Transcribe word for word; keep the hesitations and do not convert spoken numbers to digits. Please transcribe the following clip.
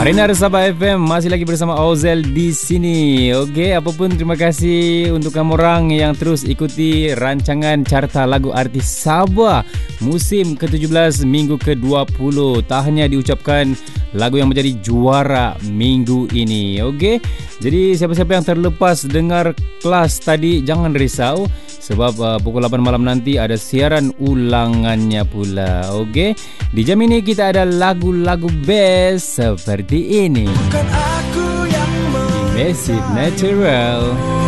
Arena Sabah F M masih lagi bersama Ozel di sini. Okey, apapun terima kasih untuk kamu orang yang terus ikuti rancangan carta lagu artis Sabah musim ke tujuh belas minggu ke dua puluh. Tak hanya diucapkan lagu yang menjadi juara minggu ini. Okey. Jadi siapa-siapa yang terlepas dengar kelas tadi jangan risau sebab uh, pukul lapan malam nanti ada siaran ulangannya pula. Okey. Di jam ini kita ada lagu-lagu best seperti ini. Bukan aku yang Massive Natural.